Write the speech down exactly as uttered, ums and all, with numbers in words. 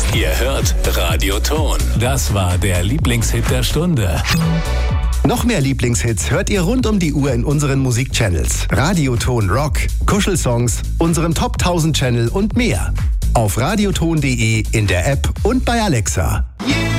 Ihr hört Radioton. Das war der Lieblingshit der Stunde. Noch mehr Lieblingshits hört ihr rund um die Uhr in unseren Musikchannels. Radioton Rock, Kuschelsongs, unserem Top tausend Channel und mehr. Auf radioton punkt de, in der App und bei Alexa.